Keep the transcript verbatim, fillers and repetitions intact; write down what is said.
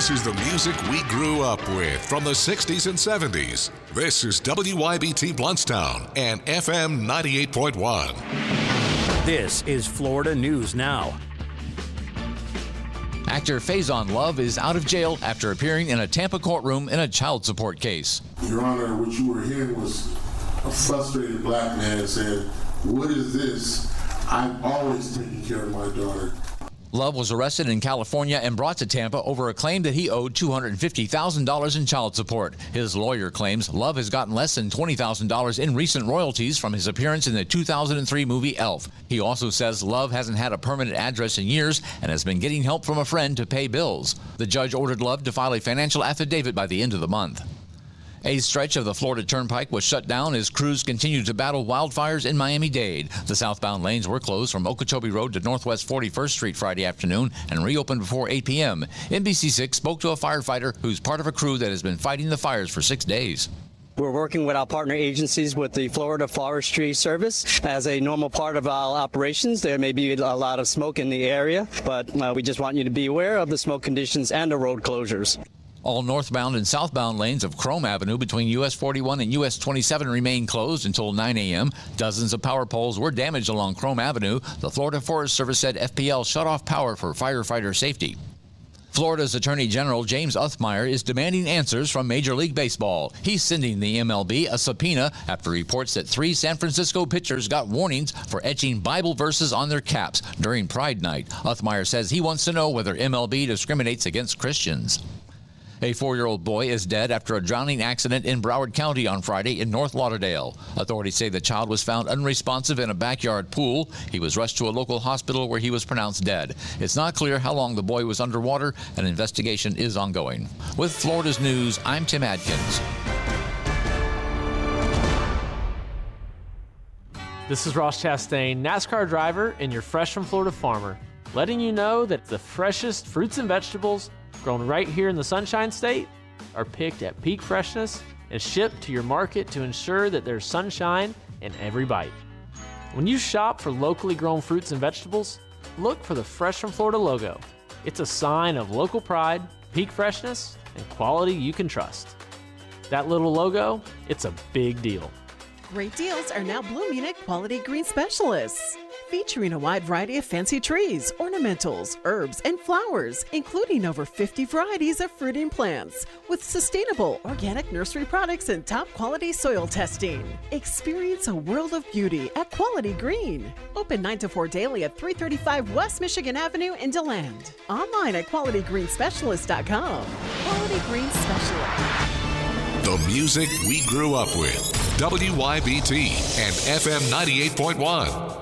This is the music we grew up with from the sixties and seventies. This is W Y B T Bluntstown and F M ninety-eight point one. This is Florida News Now. Actor Faison Love is out of jail after appearing in a Tampa courtroom in a child support case. Your Honor, what you were hearing was a frustrated black man saying, "What is this? I've always taken care of my daughter." Love was arrested in California and brought to Tampa over a claim that he owed two hundred fifty thousand dollars in child support. His lawyer claims Love has gotten less than twenty thousand dollars in recent royalties from his appearance in the two thousand three movie Elf. He also says Love hasn't had a permanent address in years and has been getting help from a friend to pay bills. The judge ordered Love to file a financial affidavit by the end of the month. A stretch of the Florida Turnpike was shut down as crews continued to battle wildfires in Miami-Dade. The southbound lanes were closed from Okeechobee Road to Northwest forty-first Street Friday afternoon and reopened before eight p.m. N B C six spoke to a firefighter who's part of a crew that has been fighting the fires for six days. We're working with our partner agencies with the Florida Forestry Service. As a normal part of our operations, there may be a lot of smoke in the area, but uh, we just want you to be aware of the smoke conditions and the road closures. All northbound and southbound lanes of Chrome Avenue between U S forty-one and U S twenty-seven remain closed until nine a.m. Dozens of power poles were damaged along Chrome Avenue. The Florida Forest Service said F P L shut off power for firefighter safety. Florida's Attorney General James Uthmire is demanding answers from Major League Baseball. He's sending the M L B a subpoena after reports that three San Francisco pitchers got warnings for etching Bible verses on their caps during Pride Night. Uthmire says he wants to know whether M L B discriminates against Christians. A four-year-old boy is dead after a drowning accident in Broward County on Friday in North Lauderdale. Authorities say the child was found unresponsive in a backyard pool. He was rushed to a local hospital where he was pronounced dead. It's not clear how long the boy was underwater. An investigation is ongoing. With Florida's News, I'm Tim Adkins. This is Ross Chastain, NASCAR driver and your Fresh from Florida farmer, letting you know that the freshest fruits and vegetables grown right here in the Sunshine State are picked at peak freshness and shipped to your market to ensure that there's sunshine in every bite. When you shop for locally grown fruits and vegetables, look for the Fresh from Florida logo. It's a sign of local pride, peak freshness, and quality you can trust. That little logo, it's a big deal. Great deals are now blooming at Quality Green Specialists, featuring a wide variety of fancy trees, ornamentals, herbs, and flowers, including over fifty varieties of fruiting plants, with sustainable organic nursery products and top-quality soil testing. Experience a world of beauty at Quality Green. Open nine to four daily at three thirty-five West Michigan Avenue in DeLand. Online at quality green specialist dot com. Quality Green Specialist. The music we grew up with. W Y B T and F M ninety-eight point one.